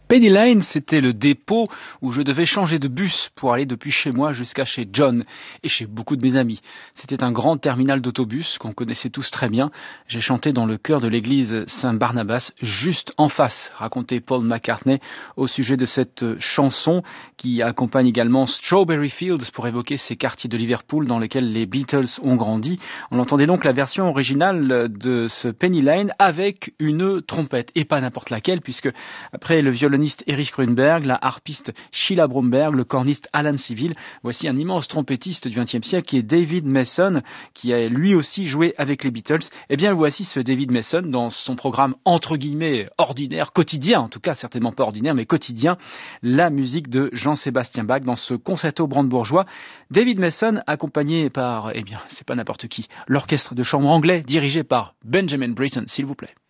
Penny Lane, c'était le dépôt où je devais changer de bus pour aller depuis chez moi jusqu'à chez John et chez beaucoup de mes amis. C'était un grand terminal d'autobus qu'on connaissait tous très bien. J'ai chanté dans le chœur de l'église Saint-Barnabas, juste en face, racontait Paul McCartney au sujet de cette chanson qui accompagne également Strawberry Fields pour évoquer ces quartiers de Liverpool dans lesquels les Beatles ont grandi. On entendait donc la version originale de ce Penny Lane avec une trompette, et pas n'importe laquelle, puisque après le violoniste Erich Grünberg, la harpiste Sheila Bromberg, le corniste Alan Civil, voici un immense trompettiste du XXe siècle qui est David Mason, qui a lui aussi joué avec les Beatles. Eh bien, voici ce David Mason dans son programme entre guillemets ordinaire, quotidien, en tout cas certainement pas ordinaire, mais quotidien, la musique de Jean-Sébastien Bach dans ce concerto brandebourgeois. David Mason accompagné par, eh bien, c'est pas n'importe qui, l'orchestre de chambre anglais dirigé par Benjamin Britten, s'il vous plaît.